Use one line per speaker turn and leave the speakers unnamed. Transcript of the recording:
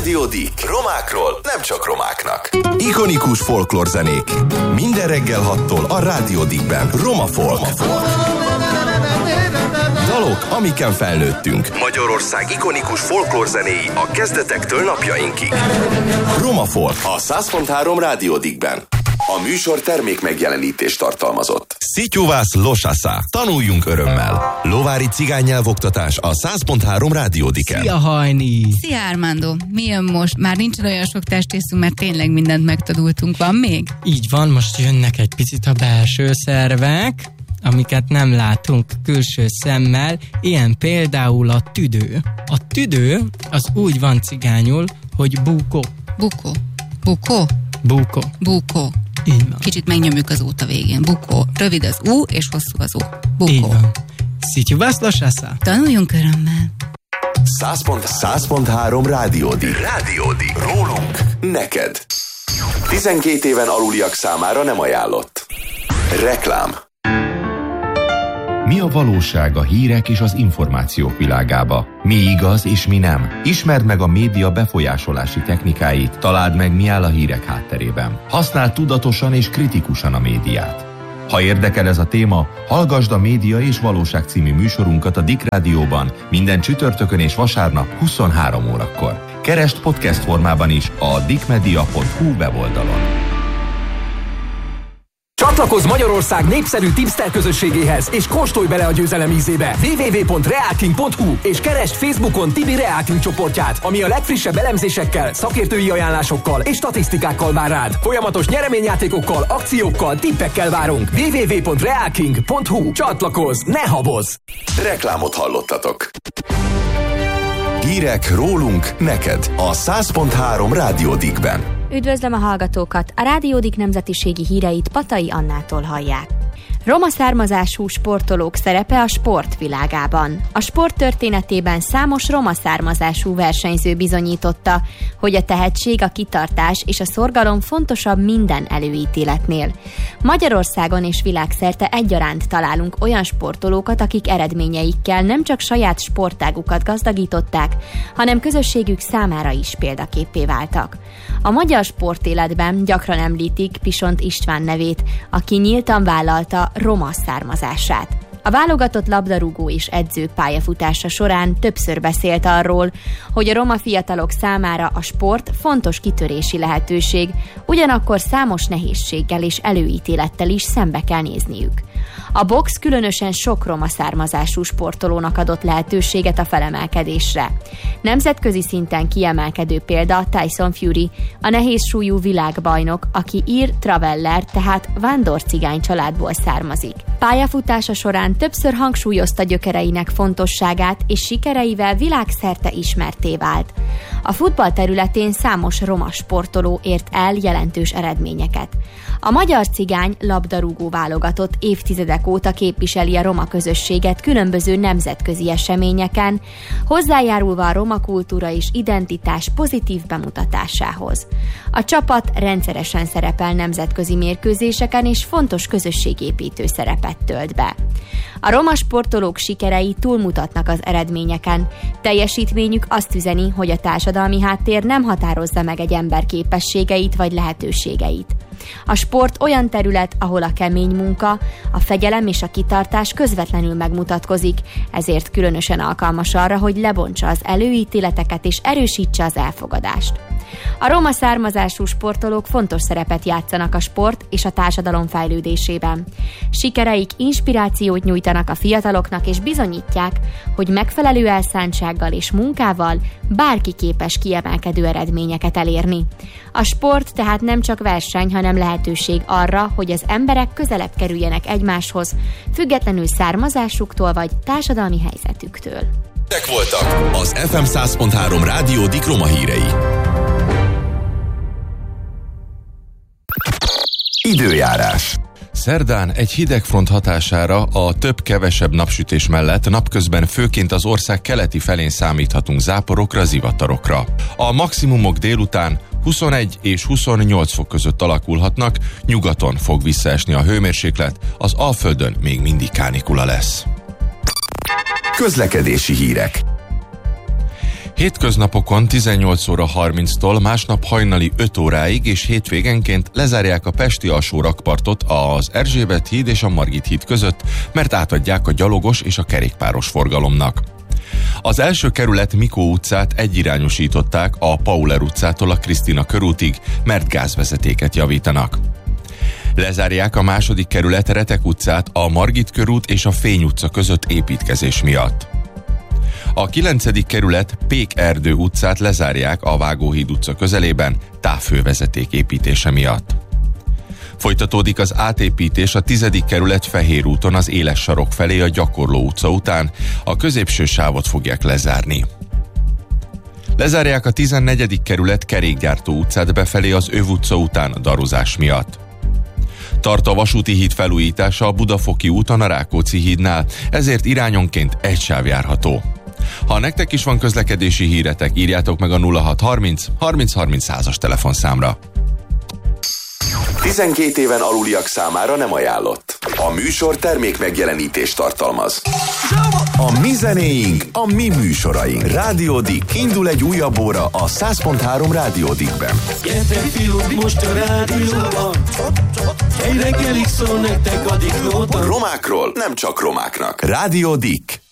Rádió Dick. Romákról nem csak romáknak. Ikonikus folklórzenék. Minden reggel 6-tól a Rádió Dickben. Roma Folk. Dalok, amiken felnőttünk. Magyarország ikonikus folklórzenéi a kezdetektől napjainkig. Roma Folk a 100.3 Rádió Dickben. A műsor termék megjelenítést tartalmazott. Szityuvász Losasa. Tanuljunk örömmel. Lovári cigánynyelvoktatás a 100.3 Rádió Dicken.
Szia, Hajni!
Szia, Armando! Mi jön most? Már nincs olyan sok testészünk, mert tényleg mindent megtanultunk. Van még?
Így van, most jönnek egy picit a belső szervek, amiket nem látunk külső szemmel, ilyen például a tüdő. A tüdő az úgy van cigányul, hogy búkó.
Bukó. Bukó?
Búkó.
Bukó.
Így van.
Kicsit megnyomjuk az út a végén. Bukó. Rövid az U és hosszú az U. Bukó.
Így van. Szityuvász Losasa.
Tanuljunk örömmel.
100.3 Rádió Dick. Rádió Dick. Rólunk neked. 12 éven aluliak számára nem ajánlott. Reklám. Mi a valóság a hírek és az információk világába? Mi igaz és mi nem? Ismerd meg a média befolyásolási technikáit, találd meg, mi áll a hírek hátterében. Használd tudatosan és kritikusan a médiát. Ha érdekel ez a téma, hallgasd a Média és Valóság című műsorunkat a Dick Rádióban minden csütörtökön és vasárnap 23 órakor. Keresd podcast formában is a dickmedia.hu weboldalon.
Csatlakozz Magyarország népszerű tipster közösségéhez, és kóstolj bele a győzelem ízébe. www.realking.hu és keresd Facebookon Tibi Realking csoportját, ami a legfrissebb elemzésekkel, szakértői ajánlásokkal és statisztikákkal vár rád. Folyamatos nyereményjátékokkal, akciókkal, tippekkel várunk. www.realking.hu. Csatlakozz, ne habozz!
Reklámot hallottatok. Hírek rólunk neked a 100.3 Rádió Dickben.
Üdvözlöm a hallgatókat! A Rádió Dick nemzetiségi híreit Patai Annától hallják. Roma származású sportolók szerepe a sportvilágában. A sport történetében számos roma származású versenyző bizonyította, hogy a tehetség, a kitartás és a szorgalom fontosabb minden előítéletnél. Magyarországon és világszerte egyaránt találunk olyan sportolókat, akik eredményeikkel nem csak saját sportágukat gazdagították, hanem közösségük számára is példaképpé váltak. A magyar sportéletben gyakran említik Pisont István nevét, aki nyíltan vállalta roma származását. A válogatott labdarúgó és edző pályafutása során többször beszélt arról, hogy a roma fiatalok számára a sport fontos kitörési lehetőség, ugyanakkor számos nehézséggel és előítélettel is szembe kell nézniük. A box különösen sok roma származású sportolónak adott lehetőséget a felemelkedésre. Nemzetközi szinten kiemelkedő példa Tyson Fury, a nehézsúlyú világbajnok, aki ír traveller, tehát vándorcigány családból származik. Pályafutása során többször hangsúlyozta gyökereinek fontosságát, és sikereivel világszerte ismertté vált. A futball területén számos roma sportoló ért el jelentős eredményeket. A magyar cigány labdarúgó válogatott évtizedek óta képviseli a roma közösséget különböző nemzetközi eseményeken, hozzájárulva a roma kultúra és identitás pozitív bemutatásához. A csapat rendszeresen szerepel nemzetközi mérkőzéseken és fontos közösségépítő szerepet tölt be. A roma sportolók sikerei túlmutatnak az eredményeken. Teljesítményük azt üzeni, hogy a társadalmi háttér nem határozza meg egy ember képességeit vagy lehetőségeit. A sport olyan terület, ahol a kemény munka, a fegyelem és a kitartás közvetlenül megmutatkozik, ezért különösen alkalmas arra, hogy lebontsa az előítéleteket és erősítse az elfogadást. A roma származású sportolók fontos szerepet játszanak a sport és a társadalom fejlődésében. Sikereik inspirációt nyújtanak a fiataloknak és bizonyítják, hogy megfelelő elszántsággal és munkával bárki képes kiemelkedő eredményeket elérni. A sport tehát nem csak verseny, hanem lehetőség arra, hogy az emberek közelebb kerüljenek egymáshoz, függetlenül származásuktól vagy társadalmi helyzetüktől.
Ezek voltak az FM 100.3 Rádió Dick roma hírei. Időjárás. Szerdán egy hidegfront hatására a több-kevesebb napsütés mellett napközben főként az ország keleti felén számíthatunk záporokra, zivatarokra. A maximumok délután 21 és 28 fok között alakulhatnak, nyugaton fog visszaesni a hőmérséklet, az Alföldön még mindig kánikula lesz. Közlekedési hírek. Hétköznapokon 18 óra 30-tól, másnap hajnali 5 óráig és hétvégenként lezárják a pesti alsó rakpartot az Erzsébet híd és a Margit híd között, mert átadják a gyalogos és a kerékpáros forgalomnak. Az első kerület Mikó utcát egyirányosították a Pauler utcától a Krisztina körútig, mert gázvezetéket javítanak. Lezárják a második kerület Retek utcát a Margit körút és a Fény utca között építkezés miatt. A 9. kerület Pék-erdő utcát lezárják a Vágóhíd utca közelében távhővezeték építése miatt. Folytatódik az átépítés a 10. kerület Fehér úton az Éles sarok felé a Gyakorló utca után, a középső sávot fogják lezárni. Lezárják a 14. kerület Kerékgyártó utcát befelé az Öv utca után a daruzás miatt. Tart a vasúti híd felújítása a Budafoki úton a Rákóczi hídnál, ezért irányonként egy sáv járható. Ha nektek is van közlekedési híretek, írjátok meg a 0630 30 30 100-as telefonszámra.
12 éven aluliak számára nem ajánlott. A műsor termék megjelenítést tartalmaz. A mi zenéink, a mi műsoraink. Rádió Dick. Indul egy újabb óra a 100.3 Rádió Dickben.
Gyertek fiúk, most a rádióban. Egy reggelig szól nektek a Dick Nóta.
Romákról nem csak romáknak. Rádió Dick.